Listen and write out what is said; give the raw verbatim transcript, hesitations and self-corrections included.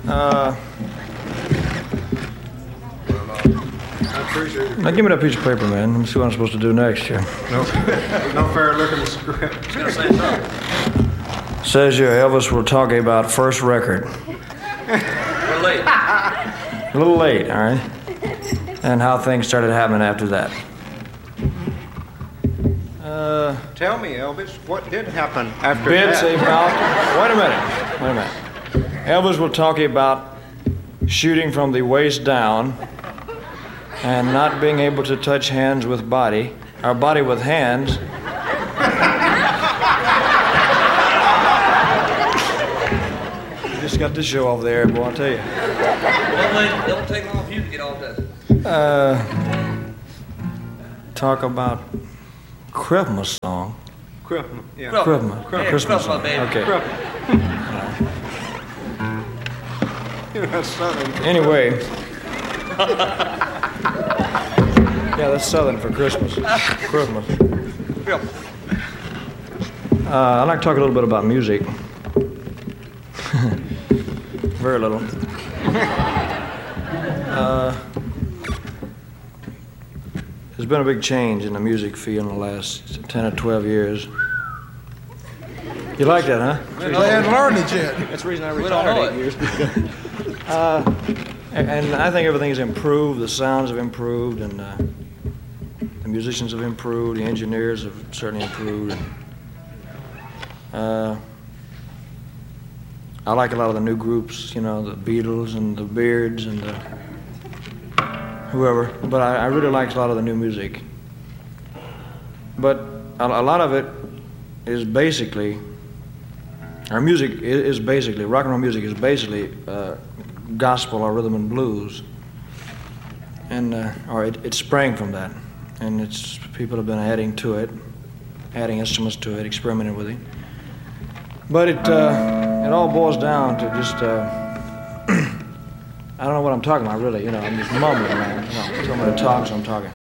Uh, I appreciate it. now give me that piece of paper, man. Let me see what I'm supposed to do next here. No, no fair look in the script. He's gonna say something. Says here, Elvis will talk about first record. We're late. A little late, all right? And how things started happening after that. Uh, Tell me, Elvis, what did happen after bits that? about. Wait a minute. Wait a minute. Elvis will talk about shooting from the waist down and not being able to touch hands with body, or body with hands. You just got the show off there, boy, I'll tell you. Well, don't take long for you to get off that. Uh, talk about Christmas song. Christmas, yeah. Well, Christmas. yeah, Christmas Christmas, song. baby. Okay. That's southern. Anyway. Yeah, that's Southern for Christmas. Christmas. Uh, I'd like to talk a little bit about music. Very little. Uh, there's been a big change in the music field in the last ten or twelve years. You like that, huh? They hadn't learned it yet. That's the reason I We don't retired know eight it. years ago. uh, and, and I think everything's improved. The sounds have improved, and uh, the musicians have improved. The engineers have certainly improved. And, uh, I like a lot of the new groups, you know, the Beatles and the Beards and the whoever. But I, I really like a lot of the new music. But a, a lot of it is basically. Our music is basically, rock and roll music is basically uh, gospel or rhythm and blues. And, uh, or it, it sprang from that. And it's, people have been adding to it, adding instruments to it, experimenting with it. But it, uh, it all boils down to just, uh, I don't know what I'm talking about really, you know, I'm just mumbling, man. You know, somebody talks, I'm talking.